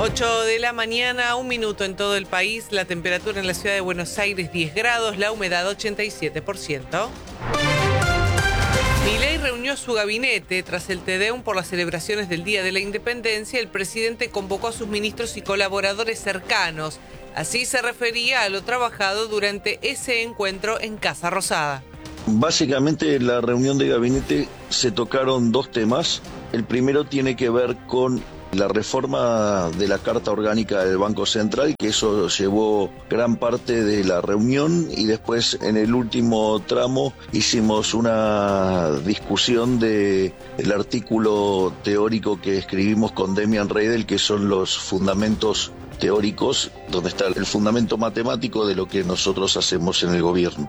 8 de la mañana, 1 minuto en todo el país. La temperatura en la ciudad de Buenos Aires 10 grados, la humedad 87%. Milei reunió su gabinete. Tras el Te-Deum por las celebraciones del Día de la Independencia, el presidente convocó a sus ministros y colaboradores cercanos. Así se refería a lo trabajado durante ese encuentro en Casa Rosada. Básicamente en la reunión de gabinete se tocaron dos temas. El primero tiene que ver con la reforma de la Carta Orgánica del Banco Central, que eso llevó gran parte de la reunión, y después en el último tramo hicimos una discusión del artículo teórico que escribimos con Demian Reidel, que son los fundamentos teóricos, donde está el fundamento matemático de lo que nosotros hacemos en el gobierno.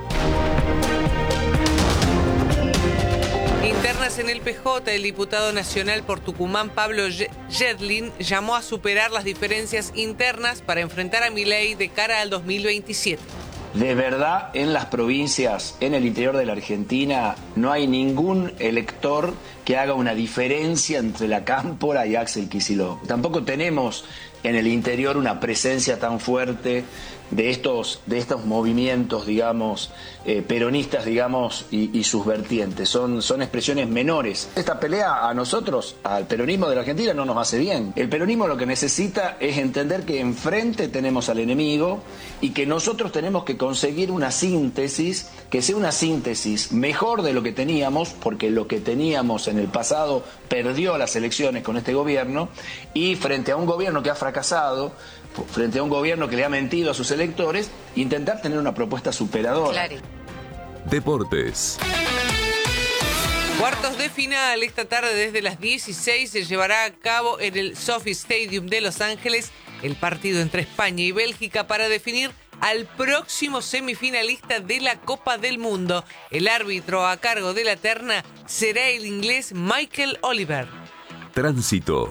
Internas en el PJ, el diputado nacional por Tucumán, Pablo Yedlin, llamó a superar las diferencias internas para enfrentar a Milei de cara al 2027. De verdad, en las provincias, en el interior de la Argentina, no hay ningún elector que haga una diferencia entre la Cámpora y Axel Kicillof. Tampoco tenemos en el interior una presencia tan fuerte de estos movimientos, digamos, peronistas, digamos, y sus vertientes. Son expresiones menores. Esta pelea a nosotros, al peronismo de la Argentina, no nos hace bien. El peronismo lo que necesita es entender que enfrente tenemos al enemigo y que nosotros tenemos que conseguir una síntesis, que sea una síntesis mejor de lo que teníamos, porque lo que teníamos en el pasado perdió las elecciones con este gobierno, y frente a un gobierno que ha fracasado, frente a un gobierno que le ha mentido a sus electores, intentar tener una propuesta superadora. Claro. Deportes. Cuartos de final. Esta tarde desde las 16 se llevará a cabo en el SoFi Stadium de Los Ángeles el partido entre España y Bélgica para definir al próximo semifinalista de la Copa del Mundo. El árbitro a cargo de la terna será el inglés Michael Oliver. Tránsito.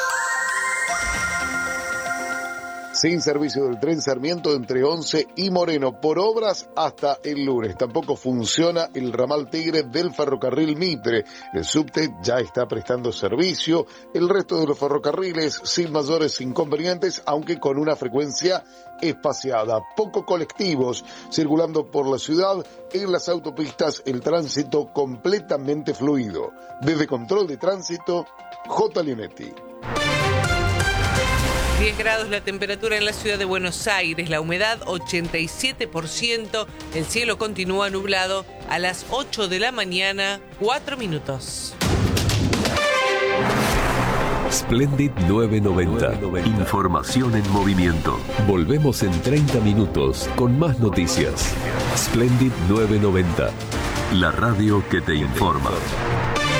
Sin servicio del tren Sarmiento entre Once y Moreno por obras hasta el lunes. Tampoco funciona el ramal Tigre del ferrocarril Mitre. El subte ya está prestando servicio. El resto de los ferrocarriles sin mayores inconvenientes, aunque con una frecuencia espaciada. Poco colectivos circulando por la ciudad. En las autopistas el tránsito completamente fluido. Desde Control de Tránsito, J. Linetti. 10 grados la temperatura en la ciudad de Buenos Aires, la humedad 87%, el cielo continúa nublado a las 8 de la mañana, 4 minutos. Splendid 990. Información en movimiento. Volvemos en 30 minutos con más noticias. Splendid 990. La radio que te informa.